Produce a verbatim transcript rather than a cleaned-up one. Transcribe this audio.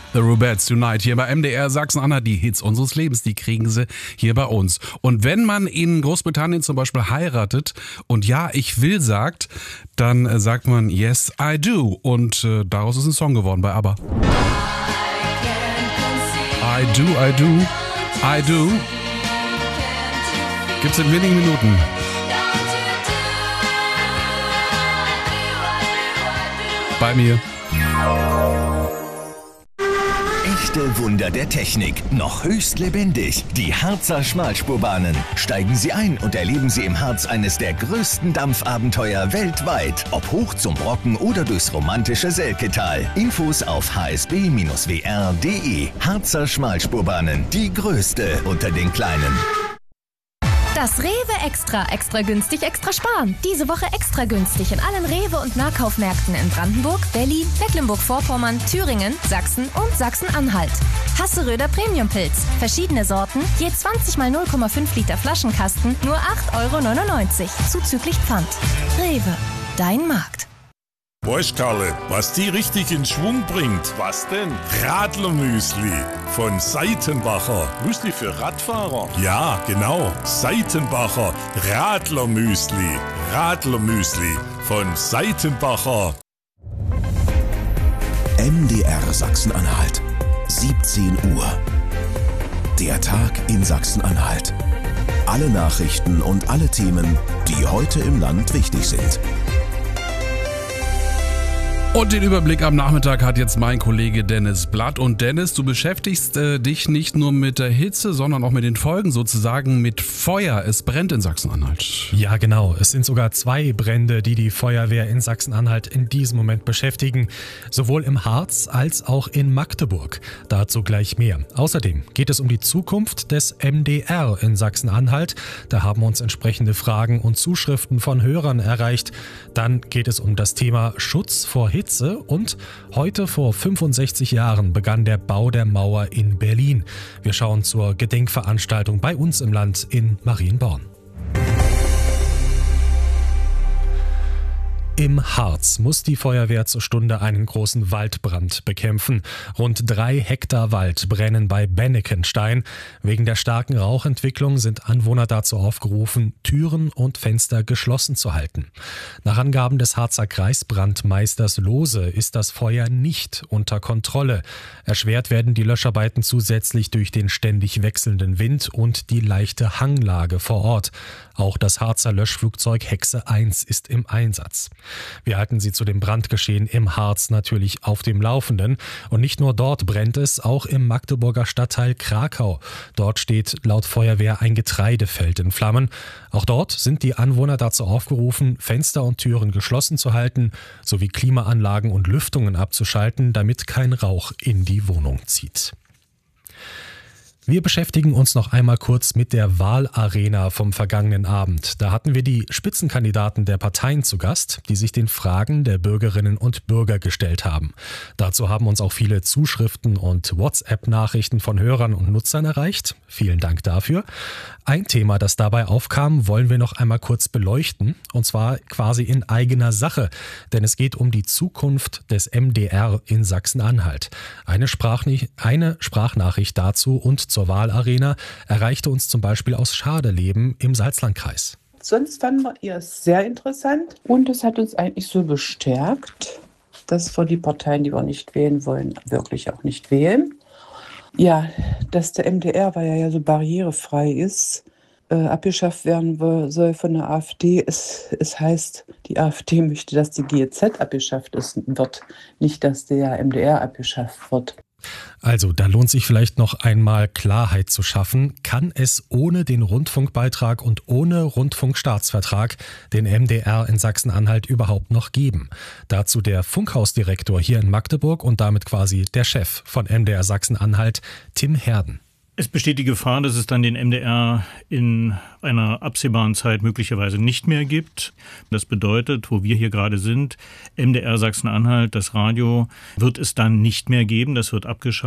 The Rubettes Tonight hier bei M D R Sachsen-Anhalt. Die Hits unseres Lebens, die kriegen sie hier bei uns. Und wenn man in Großbritannien zum Beispiel heiratet und ja, ich will sagt, dann sagt man Yes, I do. Und äh, daraus ist ein Song geworden bei ABBA. I do, I do, I do. Gibt's in wenigen Minuten. Bei mir. Echte Wunder der Technik, noch höchst lebendig. Die Harzer Schmalspurbahnen. Steigen Sie ein und erleben Sie im Harz eines der größten Dampfabenteuer weltweit. Ob hoch zum Brocken oder durchs romantische Selketal. Infos auf h s b Bindestrich w r punkt d e. Harzer Schmalspurbahnen, die größte unter den kleinen. Das Rewe Extra, extra günstig, extra sparen. Diese Woche extra günstig in allen Rewe- und Nahkaufmärkten in Brandenburg, Berlin, Mecklenburg-Vorpommern, Thüringen, Sachsen und Sachsen-Anhalt. Hasseröder Premiumpilz. Verschiedene Sorten, je zwanzig mal null Komma fünf Liter Flaschenkasten, nur acht Euro neunundneunzig, zuzüglich Pfand. Rewe, dein Markt. Weißt Karle, was die richtig in Schwung bringt? Was denn? Radlermüsli von Seitenbacher. Müsli für Radfahrer? Ja, genau. Seitenbacher Radlermüsli. Radlermüsli von Seitenbacher. M D R Sachsen-Anhalt. siebzehn Uhr. Der Tag in Sachsen-Anhalt. Alle Nachrichten und alle Themen, die heute im Land wichtig sind. Und den Überblick am Nachmittag hat jetzt mein Kollege Dennis Blatt. Und Dennis, du beschäftigst äh, dich nicht nur mit der Hitze, sondern auch mit den Folgen, sozusagen mit Feuer. Es brennt in Sachsen-Anhalt. Ja, genau. Es sind sogar zwei Brände, die die Feuerwehr in Sachsen-Anhalt in diesem Moment beschäftigen. Sowohl im Harz als auch in Magdeburg. Dazu gleich mehr. Außerdem geht es um die Zukunft des M D R in Sachsen-Anhalt. Da haben uns entsprechende Fragen und Zuschriften von Hörern erreicht. Dann geht es um das Thema Schutz vor Hitze. Und heute vor fünfundsechzig Jahren begann der Bau der Mauer in Berlin. Wir schauen zur Gedenkveranstaltung bei uns im Land in Marienborn. Im Harz muss die Feuerwehr zur Stunde einen großen Waldbrand bekämpfen. Rund drei Hektar Wald brennen bei Bennekenstein. Wegen der starken Rauchentwicklung sind Anwohner dazu aufgerufen, Türen und Fenster geschlossen zu halten. Nach Angaben des Harzer Kreisbrandmeisters Lohse ist das Feuer nicht unter Kontrolle. Erschwert werden die Löscharbeiten zusätzlich durch den ständig wechselnden Wind und die leichte Hanglage vor Ort. Auch das Harzer Löschflugzeug Hexe eins ist im Einsatz. Wir halten Sie zu dem Brandgeschehen im Harz natürlich auf dem Laufenden. Und nicht nur dort brennt es, auch im Magdeburger Stadtteil Krakau. Dort steht laut Feuerwehr ein Getreidefeld in Flammen. Auch dort sind die Anwohner dazu aufgerufen, Fenster und Türen geschlossen zu halten, sowie Klimaanlagen und Lüftungen abzuschalten, damit kein Rauch in die Wohnung zieht. Wir beschäftigen uns noch einmal kurz mit der Wahlarena vom vergangenen Abend. Da hatten wir die Spitzenkandidaten der Parteien zu Gast, die sich den Fragen der Bürgerinnen und Bürger gestellt haben. Dazu haben uns auch viele Zuschriften und WhatsApp-Nachrichten von Hörern und Nutzern erreicht. Vielen Dank dafür. Ein Thema, das dabei aufkam, wollen wir noch einmal kurz beleuchten, und zwar quasi in eigener Sache, denn es geht um die Zukunft des M D R in Sachsen-Anhalt. Eine, Sprachni- eine Sprachnachricht dazu und zur Wahlarena erreichte uns zum Beispiel aus Schadeleben im Salzlandkreis. Sonst fanden wir es sehr interessant und es hat uns eigentlich so bestärkt, dass wir die Parteien, die wir nicht wählen wollen, wirklich auch nicht wählen. Ja, dass der M D R, weil er ja so barrierefrei ist, äh, abgeschafft werden soll von der AfD. Es, es heißt, die AfD möchte, dass die G E Z abgeschafft ist, wird, nicht, dass der M D R abgeschafft wird. Also, da lohnt sich vielleicht noch einmal Klarheit zu schaffen. Kann es ohne den Rundfunkbeitrag und ohne Rundfunkstaatsvertrag den M D R in Sachsen-Anhalt überhaupt noch geben? Dazu der Funkhausdirektor hier in Magdeburg und damit quasi der Chef von M D R Sachsen-Anhalt, Tim Herden. Es besteht die Gefahr, dass es dann den M D R in einer absehbaren Zeit möglicherweise nicht mehr gibt. Das bedeutet, wo wir hier gerade sind, M D R Sachsen-Anhalt, das Radio, wird es dann nicht mehr geben. Das wird abgeschafft.